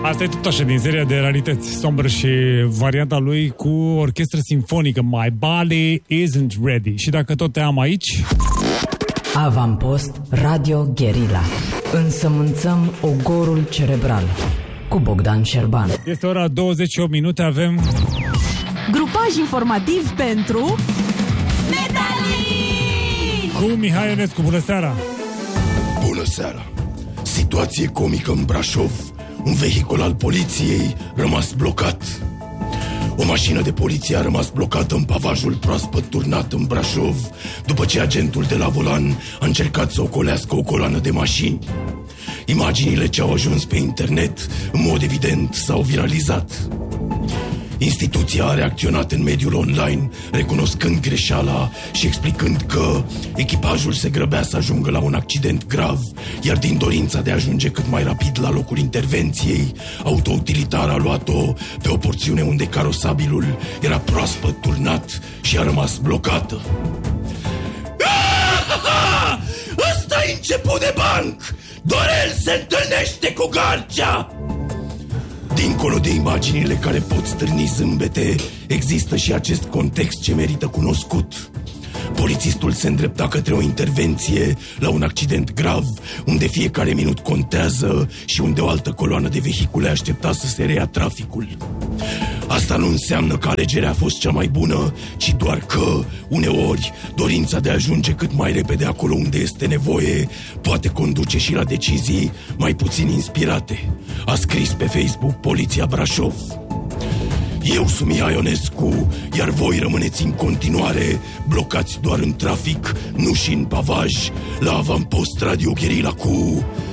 Asta e tot așa din seria de realități sombre și varianta lui cu orchestră simfonică. My body isn't ready. Și dacă tot te am aici... Avampost Radio Guerilla. Însămânțăm ogorul cerebral cu Bogdan Șerban. Este ora 28 minute, avem... Grupaj informativ pentru... Metalii! Cu Mihai Ionescu, bună seara! Bună seara! Situație comică în Brașov. Un vehicul al poliției rămas blocat. O mașină de poliție a rămas blocată în pavajul proaspăt turnat în Brașov, după ce agentul de la volan a încercat să ocolească o coloană de mașini. Imaginile ce au ajuns pe internet, în mod evident, s-au viralizat. Instituția a reacționat în mediul online, recunoscând greșeala și explicând că echipajul se grăbea să ajungă la un accident grav, iar din dorința de a ajunge cât mai rapid la locul intervenției, autoutilitarul a luat-o pe o porțiune unde carosabilul era proaspăt turnat și a rămas blocată. Ăsta-i început de banc! Dorel se întâlnește cu Garcea! Dincolo de imaginile care pot stârni zâmbete, există și acest context ce merită cunoscut. Polițistul se îndrepta către o intervenție la un accident grav, unde fiecare minut contează și unde o altă coloană de vehicule aștepta să se reia traficul. Asta nu înseamnă că alegerea a fost cea mai bună, ci doar că, uneori, dorința de a ajunge cât mai repede acolo unde este nevoie poate conduce și la decizii mai puțin inspirate. A scris pe Facebook Poliția Brașov. Eu sunt Mihai Ionescu, iar voi rămâneți în continuare blocați doar în trafic, nu și în pavaj, la Avampost Radio Guerilla cu